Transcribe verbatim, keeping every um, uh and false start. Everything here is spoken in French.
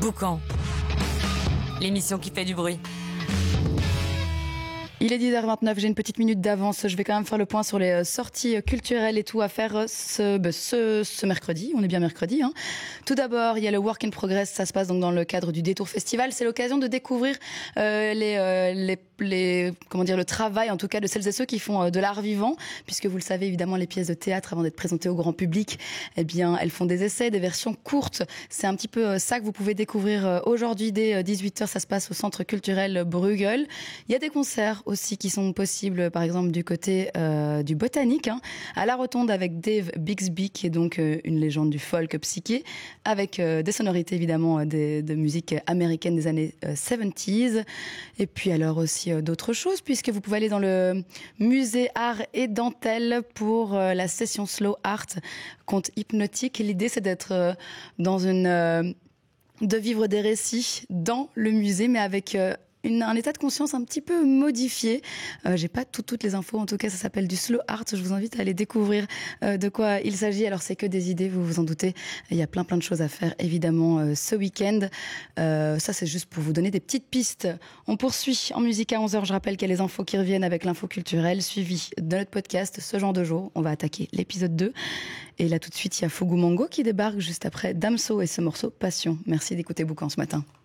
Boucan, l'émission qui fait du bruit. Il est dix heures vingt-neuf, j'ai une petite minute d'avance. Je vais quand même faire le point sur les sorties culturelles et tout à faire ce, bah, ce, ce mercredi. On est bien mercredi. Hein. Tout d'abord, il y a le Work in Progress. Ça se passe donc dans le cadre du Détour Festival. C'est l'occasion de découvrir euh, les, euh, les, les, comment dire, le travail, en tout cas, de celles et ceux qui font euh, de l'art vivant. Puisque vous le savez, évidemment, les pièces de théâtre, avant d'être présentées au grand public, eh bien, elles font des essais, des versions courtes. C'est un petit peu euh, ça que vous pouvez découvrir euh, aujourd'hui dès dix-huit heures. Ça se passe au Centre culturel Bruegel. Il y a des concerts aussi qui sont possibles, par exemple du côté euh, du Botanique, hein, à la Rotonde avec Dave Bixby, qui est donc euh, une légende du folk psyché, avec euh, des sonorités évidemment euh, des, de musique américaine des années euh, soixante-dix. Et puis alors aussi euh, d'autres choses, puisque vous pouvez aller dans le musée art et dentelle pour euh, la session Slow Art, conte hypnotique. L'idée c'est d'être euh, dans une... Euh, de vivre des récits dans le musée, mais avec... Euh, Une, un état de conscience un petit peu modifié. Euh, j'ai pas tout, toutes les infos. En tout cas, ça s'appelle du slow art. Je vous invite à aller découvrir euh, de quoi il s'agit. Alors, c'est que des idées, vous vous en doutez. Il y a plein, plein de choses à faire, évidemment, euh, ce week-end. Euh, ça, c'est juste pour vous donner des petites pistes. On poursuit en musique à onze heures. Je rappelle qu'il y a les infos qui reviennent avec l'info culturelle, suivi de notre podcast, Ce genre de jour. On va attaquer l'épisode deux. Et là, tout de suite, il y a Fugu Mango qui débarque juste après Damso et ce morceau Passion. Merci d'écouter Boucan ce matin.